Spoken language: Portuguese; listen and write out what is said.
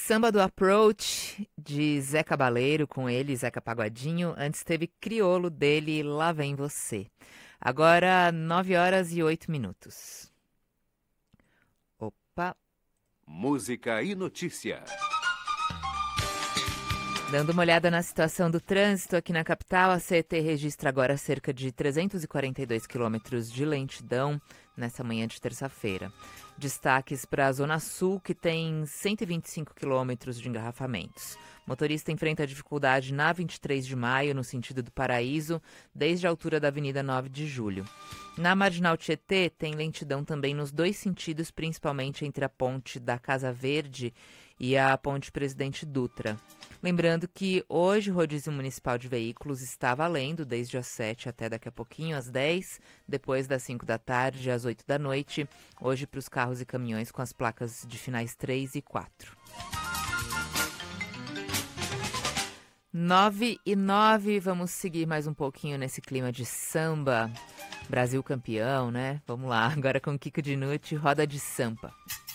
Samba do Approach, de Zé Cabaleiro, com ele, Zeca Pagodinho. Antes teve Criolo dele, Lá Vem Você. Agora, 9h08. Opa, Música e notícia. dando uma olhada na situação do trânsito aqui na capital, a CET registra agora cerca de 342 quilômetros de lentidão nessa manhã de terça-feira. Destaques para a Zona Sul, que tem 125 quilômetros de engarrafamentos. Motorista enfrenta dificuldade na 23 de maio, no sentido do Paraíso, desde a altura da Avenida 9 de Julho. Na Marginal Tietê, tem lentidão também nos dois sentidos, principalmente entre a ponte da Casa Verde e a ponte Presidente Dutra. Lembrando que hoje o rodízio municipal de veículos está valendo desde as 7 até daqui a pouquinho, às 10, depois das 5 da tarde, às 8 da noite, hoje para os carros e caminhões com as placas de finais 3 e 4. 9h09, vamos seguir mais um pouquinho nesse clima de samba. Brasil campeão, né? Vamos lá, agora com Kiko Dinucci, roda de samba.